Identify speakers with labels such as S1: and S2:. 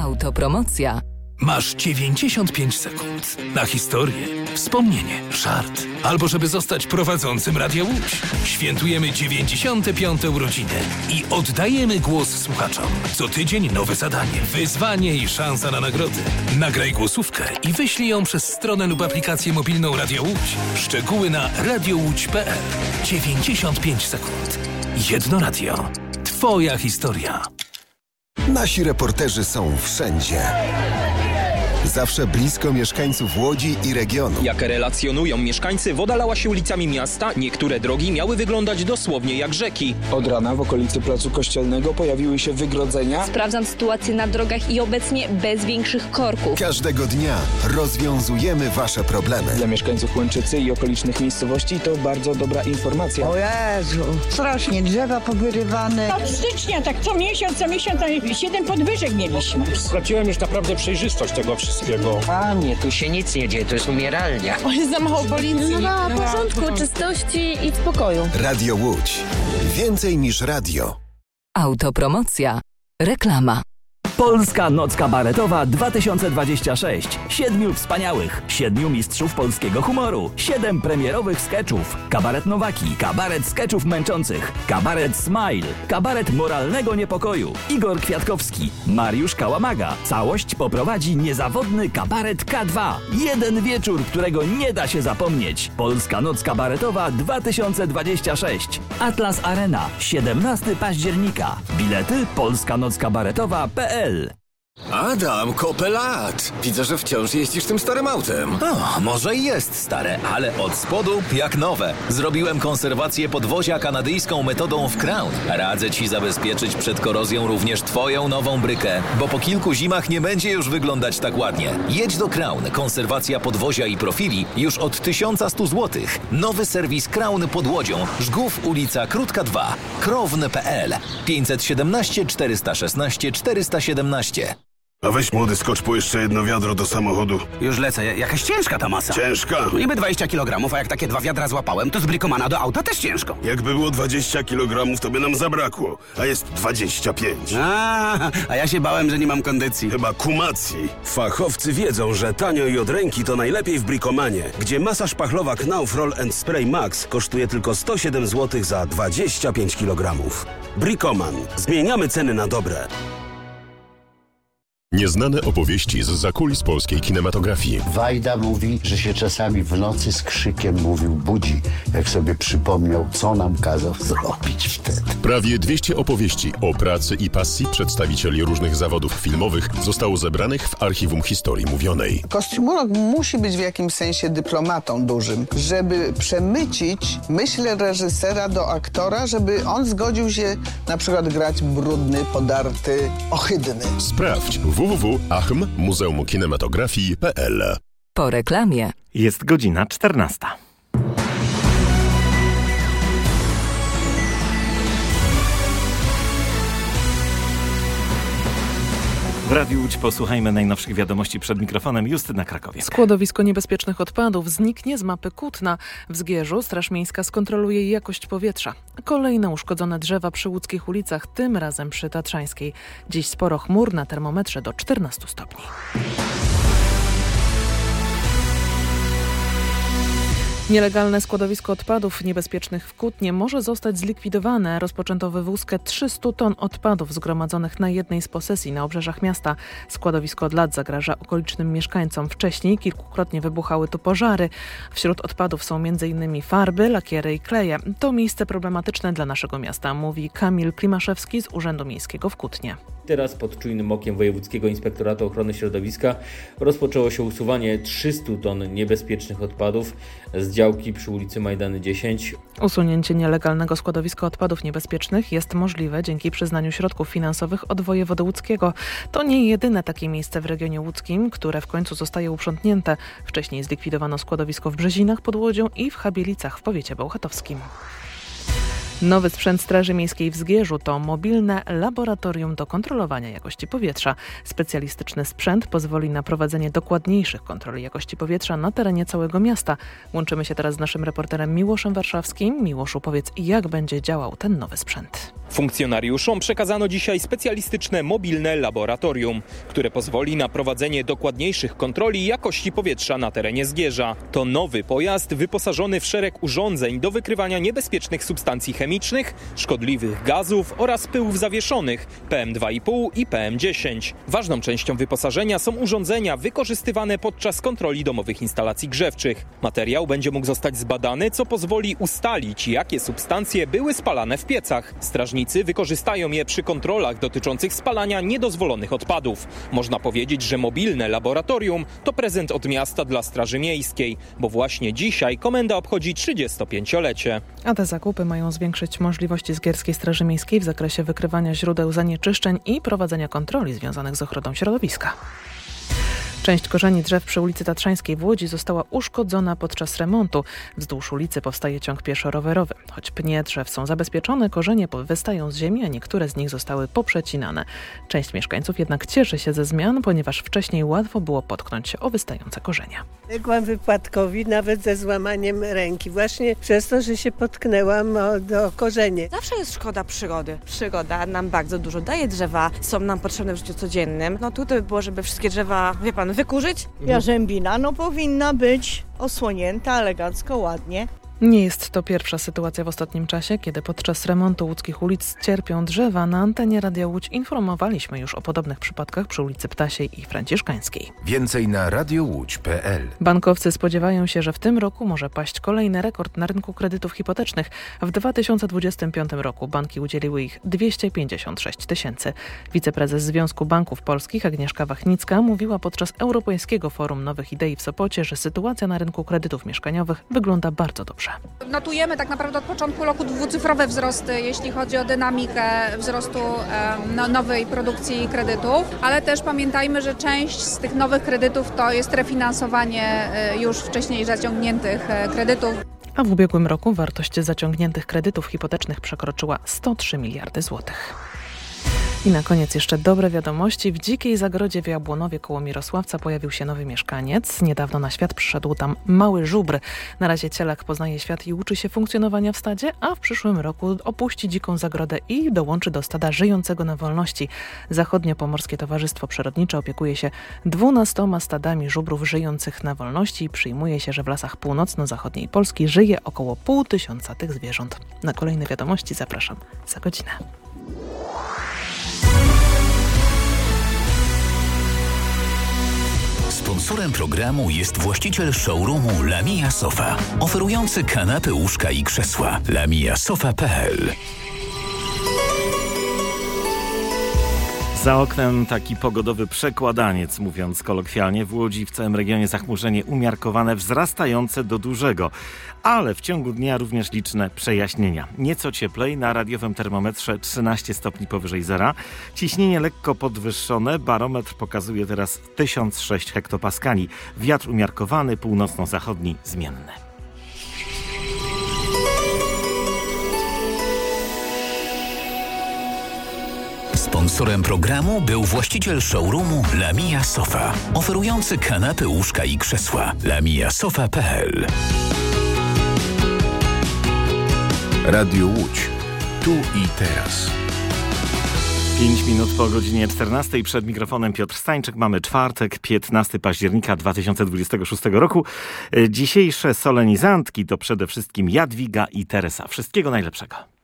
S1: Autopromocja.
S2: Masz 95 sekund na historię, wspomnienie, żart, albo żeby zostać prowadzącym Radia Łódź. Świętujemy 95. urodziny i oddajemy głos słuchaczom. Co tydzień nowe zadanie, wyzwanie i szansa na nagrody. Nagraj głosówkę i wyślij ją przez stronę lub aplikację mobilną Radia Łódź. Szczegóły na radiołódź.pl. 95 sekund. Jedno radio. Twoja historia.
S3: Nasi reporterzy są wszędzie. Zawsze blisko mieszkańców Łodzi i regionu.
S4: Jak relacjonują mieszkańcy, woda lała się ulicami miasta. Niektóre drogi miały wyglądać dosłownie jak rzeki.
S5: Od rana w okolicy Placu Kościelnego pojawiły się wygrodzenia.
S6: Sprawdzam sytuację na drogach i obecnie bez większych korków.
S3: Każdego dnia rozwiązujemy Wasze problemy.
S5: Dla mieszkańców Łęczycy i okolicznych miejscowości to bardzo dobra informacja.
S7: O Jezu, strasznie drzewa powyrywane.
S8: Od stycznia, tak co miesiąc 7 podwyżek mieliśmy.
S9: Straciłem już naprawdę przejrzystość tego wszystkiego.
S10: Panie, tu się nic nie dzieje, to jest umieralnia.
S11: O, jest za mało policji.
S6: No, porządku, czystości i spokoju.
S3: Radio Łódź. Więcej niż radio.
S1: Autopromocja. Reklama.
S12: Polska Noc Kabaretowa 2026. 7 wspaniałych, 7 mistrzów polskiego humoru, 7 premierowych skeczów. Kabaret Nowaki, kabaret skeczów męczących, kabaret Smile, kabaret moralnego niepokoju. Igor Kwiatkowski, Mariusz Kałamaga. Całość poprowadzi niezawodny kabaret K2. Jeden wieczór, którego nie da się zapomnieć. Polska Noc Kabaretowa 2026. Atlas Arena, 17 października. Bilety polskanockabaretowa.pl.
S13: Adam, kopę lat. Widzę, że wciąż jeździsz tym starym autem.
S14: O, może i jest stare, ale od spodu jak nowe. Zrobiłem konserwację podwozia kanadyjską metodą w Crown. Radzę Ci zabezpieczyć przed korozją również Twoją nową brykę, bo po kilku zimach nie będzie już wyglądać tak ładnie. Jedź do Crown. Konserwacja podwozia i profili już od 1100 zł. Nowy serwis Crown pod Łodzią. Żgów, ulica Krótka 2. Krown.pl 517 416 417.
S15: A weź młody, skocz po jeszcze jedno wiadro do samochodu.
S16: Już lecę. Jakaś ciężka ta masa.
S15: Ciężka?
S16: Niby 20 kg, a jak takie 2 wiadra złapałem, to z Bricomana do auta też ciężko.
S15: Jakby było 20 kg, to by nam zabrakło. A jest 25.
S16: A ja się bałem, że nie mam kondycji.
S15: Chyba kumacji.
S17: Fachowcy wiedzą, że tanio i od ręki to najlepiej w Bricomanie, gdzie masa szpachlowa Knauf Roll & Spray Max kosztuje tylko 107 zł za 25 kg. Bricoman. Zmieniamy ceny na dobre.
S18: Nieznane opowieści z zakulis polskiej kinematografii.
S19: Wajda mówi, że się czasami w nocy z krzykiem mówił budzi, jak sobie przypomniał, co nam kazał zrobić wtedy.
S18: Prawie 200 opowieści o pracy i pasji przedstawicieli różnych zawodów filmowych zostało zebranych w Archiwum Historii Mówionej.
S7: Kostiumolog musi być w jakimś sensie dyplomatą dużym, żeby przemycić myśl reżysera do aktora, żeby on zgodził się na przykład grać brudny, podarty, ohydny.
S18: Sprawdź www.muzeumkinematografii.pl.
S1: Po reklamie
S20: jest godzina 14. W Radiu Łódź posłuchajmy najnowszych wiadomości przed mikrofonem Justyna Krakowiak.
S21: Składowisko niebezpiecznych odpadów zniknie z mapy Kutna. W Zgierzu Straż Miejska skontroluje jakość powietrza. Kolejne uszkodzone drzewa przy łódzkich ulicach, tym razem przy Tatrzańskiej. Dziś sporo chmur, na termometrze do 14 stopni. Nielegalne składowisko odpadów niebezpiecznych w Kutnie może zostać zlikwidowane. Rozpoczęto wywózkę 300 ton odpadów zgromadzonych na jednej z posesji na obrzeżach miasta. Składowisko od lat zagraża okolicznym mieszkańcom. Wcześniej kilkukrotnie wybuchały tu pożary. Wśród odpadów są m.in. farby, lakiery i kleje. To miejsce problematyczne dla naszego miasta, mówi Kamil Klimaszewski z Urzędu Miejskiego w Kutnie.
S22: Teraz pod czujnym okiem Wojewódzkiego Inspektoratu Ochrony Środowiska rozpoczęło się usuwanie 300 ton niebezpiecznych odpadów z działki przy ulicy Majdany 10.
S21: Usunięcie nielegalnego składowiska odpadów niebezpiecznych jest możliwe dzięki przyznaniu środków finansowych od wojewody łódzkiego. To nie jedyne takie miejsce w regionie łódzkim, które w końcu zostaje uprzątnięte. Wcześniej zlikwidowano składowisko w Brzezinach pod Łodzią i w Chabielicach w powiecie bełchatowskim. Nowy sprzęt Straży Miejskiej w Zgierzu to mobilne laboratorium do kontrolowania jakości powietrza. Specjalistyczny sprzęt pozwoli na prowadzenie dokładniejszych kontroli jakości powietrza na terenie całego miasta. Łączymy się teraz z naszym reporterem Miłoszem Warszawskim. Miłoszu, powiedz, jak będzie działał ten nowy sprzęt?
S4: Funkcjonariuszom przekazano dzisiaj specjalistyczne mobilne laboratorium, które pozwoli na prowadzenie dokładniejszych kontroli jakości powietrza na terenie Zgierza. To nowy pojazd wyposażony w szereg urządzeń do wykrywania niebezpiecznych substancji chemicznych, szkodliwych gazów oraz pyłów zawieszonych PM2,5 i PM10. Ważną częścią wyposażenia są urządzenia wykorzystywane podczas kontroli domowych instalacji grzewczych. Materiał będzie mógł zostać zbadany, co pozwoli ustalić, jakie substancje były spalane w piecach. Strażnicy wykorzystają je przy kontrolach dotyczących spalania niedozwolonych odpadów. Można powiedzieć, że mobilne laboratorium to prezent od miasta dla Straży Miejskiej, bo właśnie dzisiaj komenda obchodzi 35-lecie.
S21: A te zakupy mają zwiększyć możliwości Zgierskiej Straży Miejskiej w zakresie wykrywania źródeł zanieczyszczeń i prowadzenia kontroli związanych z ochroną środowiska. Część korzeni drzew przy ulicy Tatrzańskiej w Łodzi została uszkodzona podczas remontu. Wzdłuż ulicy powstaje ciąg pieszo-rowerowy. Choć pnie drzew są zabezpieczone, korzenie wystają z ziemi, a niektóre z nich zostały poprzecinane. Część mieszkańców jednak cieszy się ze zmian, ponieważ wcześniej łatwo było potknąć się o wystające korzenia.
S2: Uległam wypadkowi nawet ze złamaniem ręki. Właśnie przez to, że się potknęłam do korzenie.
S11: Zawsze jest szkoda przyrody. Przyroda nam bardzo dużo daje. Drzewa są nam potrzebne w życiu codziennym. No tutaj było, żeby wszystkie drzewa, wie pan, wykurzyć?
S23: Jarzębina powinna być osłonięta elegancko, ładnie.
S21: Nie jest to pierwsza sytuacja w ostatnim czasie, kiedy podczas remontu łódzkich ulic cierpią drzewa. Na antenie Radia Łódź informowaliśmy już o podobnych przypadkach przy ulicy Ptasiej i Franciszkańskiej.
S3: Więcej na radiowódź.pl.
S21: Bankowcy spodziewają się, że w tym roku może paść kolejny rekord na rynku kredytów hipotecznych. W 2025 roku banki udzieliły ich 256 tysięcy. Wiceprezes Związku Banków Polskich Agnieszka Wachnicka mówiła podczas Europejskiego Forum Nowych Idei w Sopocie, że sytuacja na rynku kredytów mieszkaniowych wygląda bardzo dobrze.
S24: Notujemy tak naprawdę od początku roku dwucyfrowe wzrosty, jeśli chodzi o dynamikę wzrostu nowej produkcji kredytów, ale też pamiętajmy, że część z tych nowych kredytów to jest refinansowanie już wcześniej zaciągniętych kredytów.
S21: A w ubiegłym roku wartość zaciągniętych kredytów hipotecznych przekroczyła 103 miliardy złotych. I na koniec jeszcze dobre wiadomości. W dzikiej zagrodzie w Jabłonowie koło Mirosławca pojawił się nowy mieszkaniec. Niedawno na świat przyszedł tam mały żubr. Na razie cielak poznaje świat i uczy się funkcjonowania w stadzie, a w przyszłym roku opuści dziką zagrodę i dołączy do stada żyjącego na wolności. Zachodnio-Pomorskie Towarzystwo Przyrodnicze opiekuje się 12 stadami żubrów żyjących na wolności i przyjmuje się, że w lasach północno-zachodniej Polski żyje około 500 tych zwierząt. Na kolejne wiadomości zapraszam za godzinę.
S25: Sponsorem programu jest właściciel showroomu Lamia Sofa, oferujący kanapy, łóżka i krzesła. lamiasofa.pl.
S20: Za oknem taki pogodowy przekładaniec, mówiąc kolokwialnie. W Łodzi w całym regionie zachmurzenie umiarkowane, wzrastające do dużego. Ale w ciągu dnia również liczne przejaśnienia. Nieco cieplej, na radiowym termometrze 13 stopni powyżej zera. Ciśnienie lekko podwyższone, barometr pokazuje teraz 1006 hektopaskali. Wiatr umiarkowany, północno-zachodni, zmienny.
S25: Sponsorem programu był właściciel showroomu Lamia Sofa, oferujący kanapy, łóżka i krzesła. lamiasofa.pl.
S3: Radio Łódź. Tu i teraz.
S20: 5 minut po godzinie 14. Przed mikrofonem Piotr Stańczyk. Mamy czwartek, 15 października 2026 roku. Dzisiejsze solenizantki to przede wszystkim Jadwiga i Teresa. Wszystkiego najlepszego.